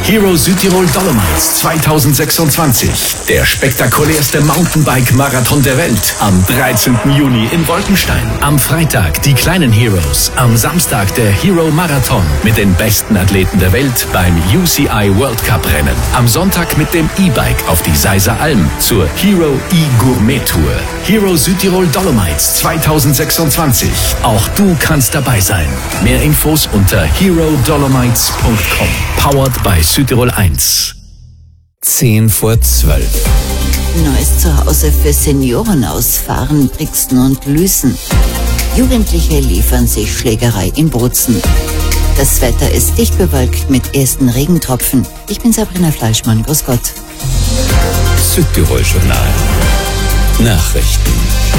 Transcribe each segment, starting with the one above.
Hero Südtirol Dolomites 2026. Der spektakulärste Mountainbike-Marathon der Welt. Am 13. Juni in Wolkenstein. Am Freitag die kleinen Heroes. Am Samstag der Hero Marathon mit den besten Athleten der Welt beim UCI World Cup Rennen. Am Sonntag mit dem E-Bike auf die Seiser Alm zur Hero E-Gourmet Tour. Hero Südtirol Dolomites 2026. Auch du kannst dabei sein. Mehr Infos unter herodolomites.com. Powered by Südtirol 1. 10:12. Neues Zuhause für Senioren aus Fahren, Brixen und Lüßen. Jugendliche liefern sich Schlägerei in Bozen. Das Wetter ist dicht bewölkt mit ersten Regentropfen. Ich bin Sabrina Fleischmann. Grüß Gott. Südtirol Journal. Nachrichten.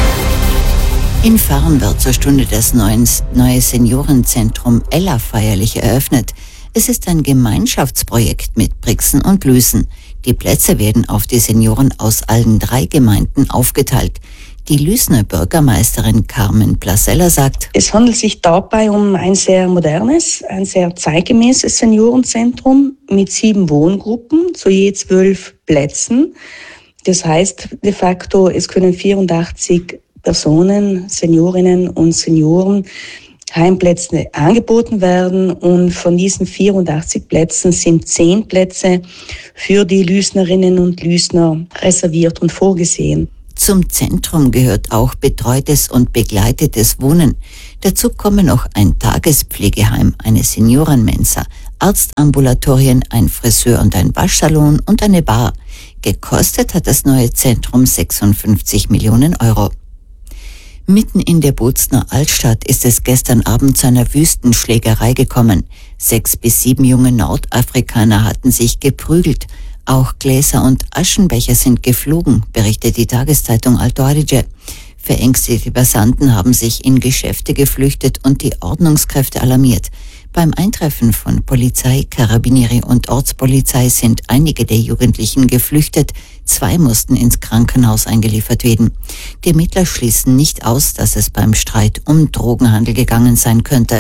In Fahren wird zur Stunde das neue Seniorenzentrum Ella feierlich eröffnet. Es ist ein Gemeinschaftsprojekt mit Brixen und Lüßen. Die Plätze werden auf die Senioren aus allen 3 Gemeinden aufgeteilt. Die Lüßner Bürgermeisterin Carmen Plasella sagt: Es handelt sich dabei um ein sehr modernes, ein sehr zeitgemäßes Seniorenzentrum mit 7 Wohngruppen zu je 12 Plätzen. Das heißt de facto, es können 84 Personen, Seniorinnen und Senioren Heimplätze angeboten werden, und von diesen 84 Plätzen sind 10 Plätze für die Lüßnerinnen und Lüßner reserviert und vorgesehen. Zum Zentrum gehört auch betreutes und begleitetes Wohnen. Dazu kommen noch ein Tagespflegeheim, eine Seniorenmensa, Arztambulatorien, ein Friseur- und ein Waschsalon und eine Bar. Gekostet hat das neue Zentrum 56 Millionen Euro. Mitten in der Bozner Altstadt ist es gestern Abend zu einer Wüstenschlägerei gekommen. 6 bis 7 junge Nordafrikaner hatten sich geprügelt. Auch Gläser und Aschenbecher sind geflogen, berichtet die Tageszeitung Alto Adige. Verängstigte Passanten haben sich in Geschäfte geflüchtet und die Ordnungskräfte alarmiert. Beim Eintreffen von Polizei, Karabinieri und Ortspolizei sind einige der Jugendlichen geflüchtet. 2 mussten ins Krankenhaus eingeliefert werden. Die Ermittler schließen nicht aus, dass es beim Streit um Drogenhandel gegangen sein könnte.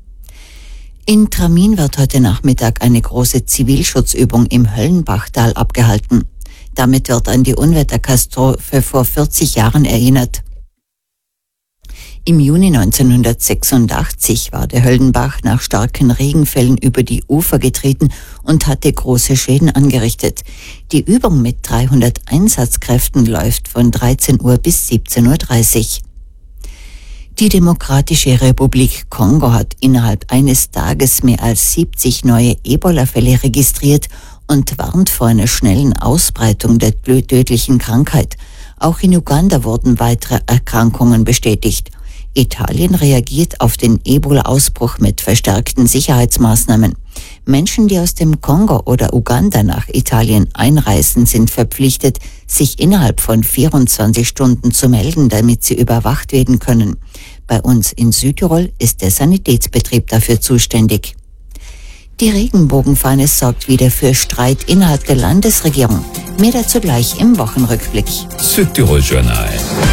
In Tramin wird heute Nachmittag eine große Zivilschutzübung im Höllenbachtal abgehalten. Damit wird an die Unwetterkatastrophe vor 40 Jahren erinnert. Im Juni 1986 war der Höllenbach nach starken Regenfällen über die Ufer getreten und hatte große Schäden angerichtet. Die Übung mit 300 Einsatzkräften läuft von 13 Uhr bis 17:30 Uhr. Die Demokratische Republik Kongo hat innerhalb eines Tages mehr als 70 neue Ebola-Fälle registriert und warnt vor einer schnellen Ausbreitung der tödlichen Krankheit. Auch in Uganda wurden weitere Erkrankungen bestätigt. Italien reagiert auf den Ebola-Ausbruch mit verstärkten Sicherheitsmaßnahmen. Menschen, die aus dem Kongo oder Uganda nach Italien einreisen, sind verpflichtet, sich innerhalb von 24 Stunden zu melden, damit sie überwacht werden können. Bei uns in Südtirol ist der Sanitätsbetrieb dafür zuständig. Die Regenbogenfahne sorgt wieder für Streit innerhalb der Landesregierung. Mehr dazu gleich im Wochenrückblick. Südtirol Journal.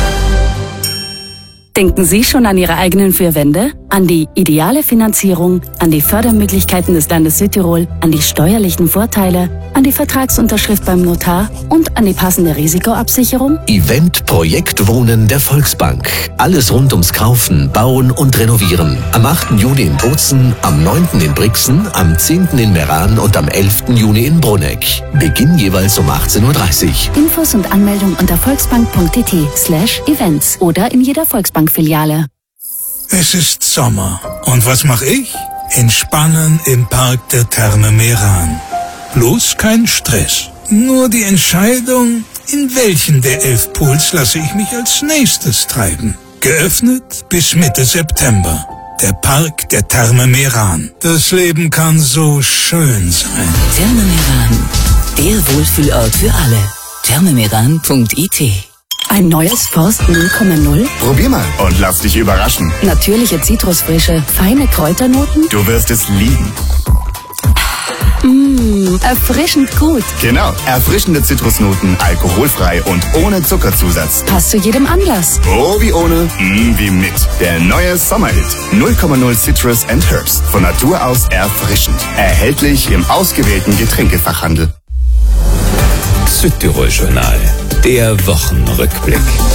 Denken Sie schon an Ihre eigenen 4 Wände? An die ideale Finanzierung, an die Fördermöglichkeiten des Landes Südtirol, an die steuerlichen Vorteile, an die Vertragsunterschrift beim Notar und an die passende Risikoabsicherung? Event Projekt Wohnen der Volksbank. Alles rund ums Kaufen, Bauen und Renovieren. Am 8. Juni in Bozen, am 9. in Brixen, am 10. in Meran und am 11. Juni in Bruneck. Beginn jeweils um 18:30 Uhr. Infos und Anmeldung unter volksbank.it/events oder in jeder Volksbankfiliale. Es ist Sommer. Und was mache ich? Entspannen im Park der Therme Meran. Bloß kein Stress. Nur die Entscheidung, in welchen der 11 Pools lasse ich mich als nächstes treiben. Geöffnet bis Mitte September. Der Park der Therme Meran. Das Leben kann so schön sein. Therme Meran. Der Wohlfühlort für alle. thermemeran.it. Ein neues Forst 0,0? Probier mal und lass dich überraschen. Natürliche Zitrusfrische, feine Kräuternoten? Du wirst es lieben. erfrischend gut. Genau, erfrischende Zitrusnoten, alkoholfrei und ohne Zuckerzusatz. Passt zu jedem Anlass. Oh, wie ohne, wie mit. Der neue Sommerhit. 0,0 Citrus and Herbs. Von Natur aus erfrischend. Erhältlich im ausgewählten Getränkefachhandel. Südtirol Journal, der Wochenrückblick.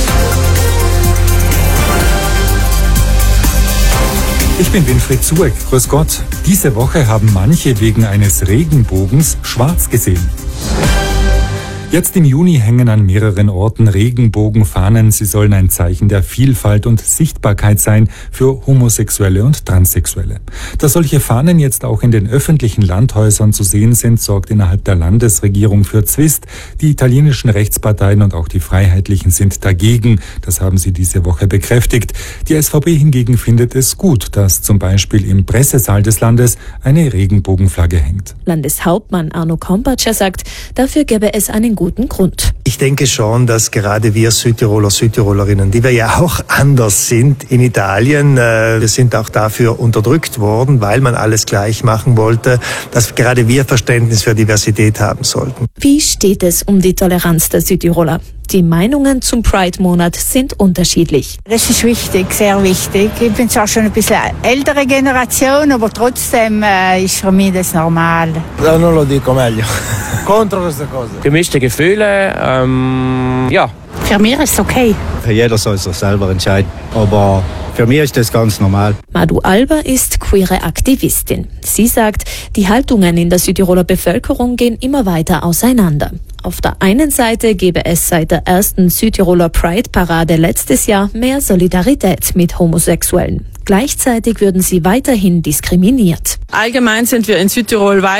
Ich bin Winfried Zueck. Grüß Gott. Diese Woche haben manche wegen eines Regenbogens schwarz gesehen. Jetzt im Juni hängen an mehreren Orten Regenbogenfahnen. Sie sollen ein Zeichen der Vielfalt und Sichtbarkeit sein für Homosexuelle und Transsexuelle. Dass solche Fahnen jetzt auch in den öffentlichen Landhäusern zu sehen sind, sorgt innerhalb der Landesregierung für Zwist. Die italienischen Rechtsparteien und auch die Freiheitlichen sind dagegen. Das haben sie diese Woche bekräftigt. Die SVP hingegen findet es gut, dass zum Beispiel im Pressesaal des Landes eine Regenbogenflagge hängt. Landeshauptmann Arno Kompatscher sagt, dafür gäbe es einen guten Grund. Ich denke schon, dass gerade wir Südtiroler, Südtirolerinnen, die wir ja auch anders sind in Italien, wir sind auch dafür unterdrückt worden, weil man alles gleich machen wollte, dass gerade wir Verständnis für Diversität haben sollten. Wie steht es um die Toleranz der Südtiroler? Die Meinungen zum Pride-Monat sind unterschiedlich. Das ist wichtig, sehr wichtig. Ich bin zwar schon ein bisschen ältere Generation, aber trotzdem ist für mich das normal. Non lo dico meglio. Contro queste cose. Gemischte Gefühle, ja. Für mich ist es okay. Jeder soll sich selber entscheiden, aber für mich ist das ganz normal. Madu Alba ist queere Aktivistin. Sie sagt, die Haltungen in der Südtiroler Bevölkerung gehen immer weiter auseinander. Auf der einen Seite gebe es seit der ersten Südtiroler Pride-Parade letztes Jahr mehr Solidarität mit Homosexuellen. Gleichzeitig würden sie weiterhin diskriminiert. Allgemein sind wir in Südtirol weit